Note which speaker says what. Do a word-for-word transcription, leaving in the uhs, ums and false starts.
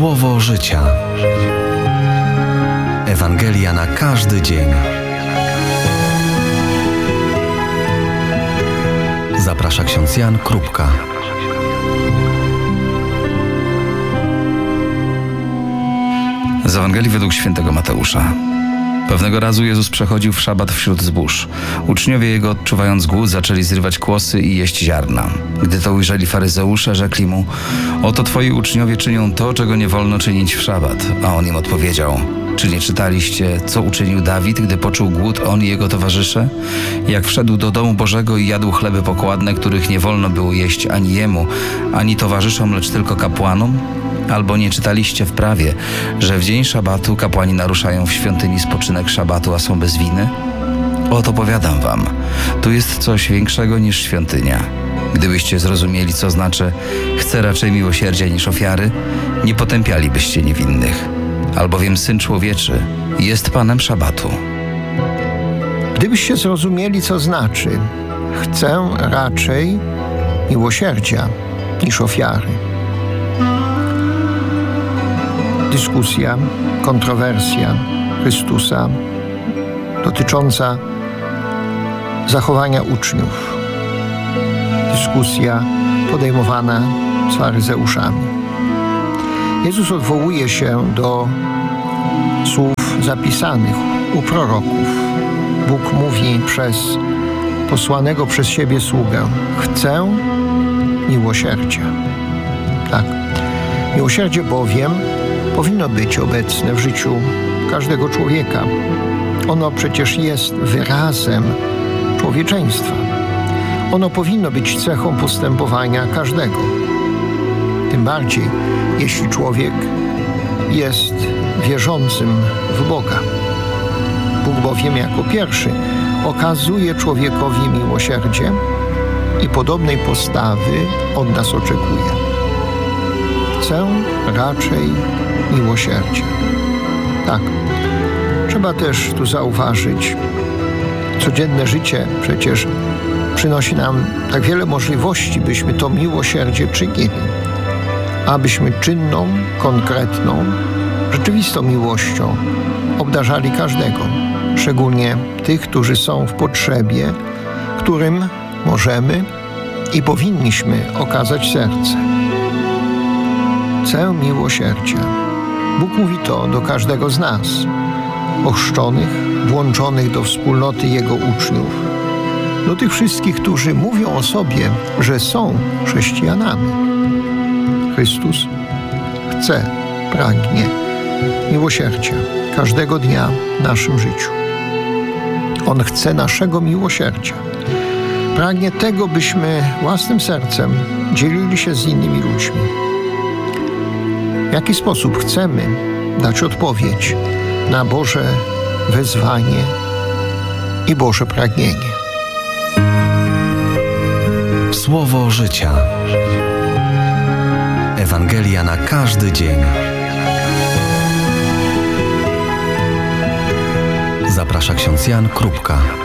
Speaker 1: Słowo życia. Ewangelia na każdy dzień. Zaprasza ksiądz Jan Krupka.
Speaker 2: Z Ewangelii według świętego Mateusza. Pewnego razu Jezus przechodził w szabat wśród zbóż. Uczniowie Jego, odczuwając głód, zaczęli zrywać kłosy i jeść ziarna. Gdy to ujrzeli faryzeusze, rzekli Mu: oto Twoi uczniowie czynią to, czego nie wolno czynić w szabat. A On im odpowiedział: czy nie czytaliście, co uczynił Dawid, gdy poczuł głód, on i jego towarzysze? Jak wszedł do domu Bożego i jadł chleby pokładne, których nie wolno było jeść ani jemu, ani towarzyszom, lecz tylko kapłanom? Albo nie czytaliście w prawie, że w dzień szabatu kapłani naruszają w świątyni spoczynek szabatu, a są bez winy? Oto powiadam wam, tu jest coś większego niż świątynia. Gdybyście zrozumieli, co znaczy chcę raczej miłosierdzia niż ofiary, nie potępialibyście niewinnych. Albowiem Syn Człowieczy jest Panem szabatu.
Speaker 3: Gdybyście zrozumieli, co znaczy chcę raczej miłosierdzia niż ofiary. Dyskusja, kontrowersja Chrystusa dotycząca zachowania uczniów. Dyskusja podejmowana z faryzeuszami. Jezus odwołuje się do słów zapisanych u proroków. Bóg mówi przez posłanego przez siebie sługę: chcę miłosierdzia. Tak. Miłosierdzie bowiem powinno być obecne w życiu każdego człowieka. Ono przecież jest wyrazem człowieczeństwa. Ono powinno być cechą postępowania każdego. Tym bardziej, jeśli człowiek jest wierzącym w Boga. Bóg bowiem jako pierwszy okazuje człowiekowi miłosierdzie i podobnej postawy od nas oczekuje. Chcę raczej miłosierdzia. Tak, trzeba też tu zauważyć, codzienne życie przecież przynosi nam tak wiele możliwości, byśmy to miłosierdzie czynili, abyśmy czynną, konkretną, rzeczywistą miłością obdarzali każdego, szczególnie tych, którzy są w potrzebie, którym możemy i powinniśmy okazać serce. Chcę miłosierdzia. Bóg mówi to do każdego z nas, ochrzczonych, włączonych do wspólnoty Jego uczniów, do tych wszystkich, którzy mówią o sobie, że są chrześcijanami. Chrystus chce, pragnie miłosierdzia każdego dnia w naszym życiu. On chce naszego miłosierdzia. Pragnie tego, byśmy własnym sercem dzielili się z innymi ludźmi. W jaki sposób chcemy dać odpowiedź na Boże wezwanie i Boże pragnienie?
Speaker 1: Słowo życia. Ewangelia na każdy dzień. Zaprasza ksiądz Jan Krupka.